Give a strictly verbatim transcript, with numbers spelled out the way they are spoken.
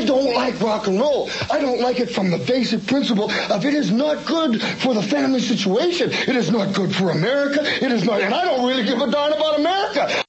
don't like rock and roll. I don't like it from the basic principle of it is not good for the family situation. It is not good for America. It is not, and I don't really give a darn about America.